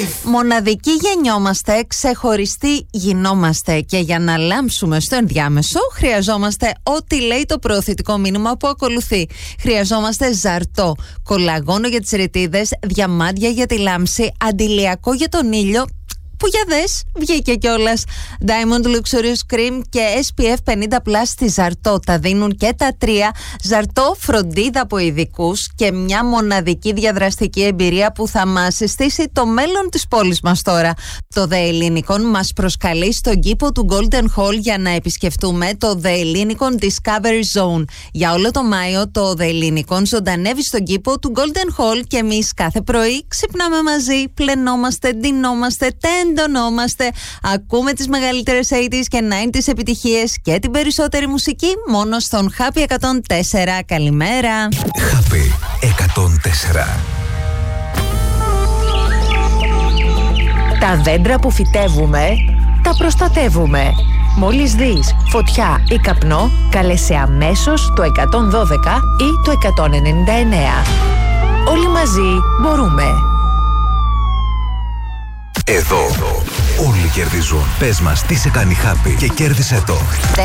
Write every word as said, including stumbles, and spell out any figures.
Μοναδικοί γεννιόμαστε, ξεχωριστοί γινόμαστε. Και για να λάμψουμε στο ενδιάμεσο, χρειαζόμαστε ό,τι λέει το προωθητικό μήνυμα που ακολουθεί. Χρειαζόμαστε ζαρτό, κολαγόνο για τις ρητίδες, διαμάντια για τη λάμψη, αντιλιακό για τον ήλιο. Που για δες, βγήκε κιόλας. Diamond Luxurious Cream και ες πι εφ πενήντα πλας στη Ζαρτό. Τα δίνουν και τα τρία. Ζαρτό, φροντίδα από ειδικούς και μια μοναδική διαδραστική εμπειρία που θα μας συστήσει το μέλλον της πόλης μας τώρα. Το The Ellinikon μας προσκαλεί στον κήπο του Golden Hall για να επισκεφτούμε το The Ellinikon Discovery Zone. Για όλο το Μάιο το The Ellinikon ζωντανεύει στον κήπο του Golden Hall και εμείς κάθε πρωί ξυπνάμε μαζί, πλενόμαστε, ντυνόμαστε, εντονόμαστε, ακούμε τις μεγαλύτερες ογδόντα και ενενήντα επιτυχίες και την περισσότερη μουσική μόνο στον Happy εκατόν τέσσερα. Καλημέρα. Happy εκατόν τέσσερα. Τα δέντρα που φυτεύουμε, τα προστατεύουμε. Μόλις δεις φωτιά ή καπνό, κάλεσε αμέσως το εκατόν δώδεκα ή το εκατόν ενενήντα εννέα. Όλοι μαζί μπορούμε. Εδώ όλοι κερδίζουν. Πες μας τι σε κάνει happy και κέρδισε το.